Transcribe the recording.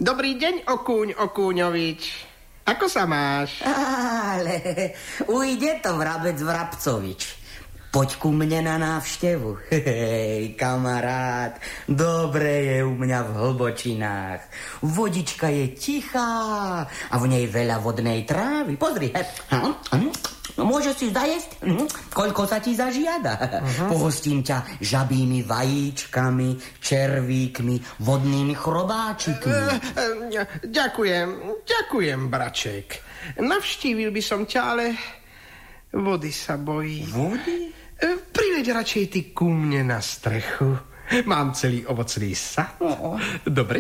Dobrý deň, Okúň Okúňovič. Ako sa máš? Ale ujde to, Vrabec Vrabcovič. Poď ku mne na návštevu. Hej, kamarát, dobre je u mňa v hlbočinách. Vodička je tichá a v nej veľa vodnej trávy. Pozri, môžeš si zajesť, koľko sa ti zažiada. Pohostím ťa žabými vajíčkami, červíkmi, vodnými chrobáčikmi. Ďakujem, braček. Navštívil by som ťa, ale vody sa bojí. Vody? Priveď radšej ty ku mne na strechu. Mám celý ovocný sad. Dobre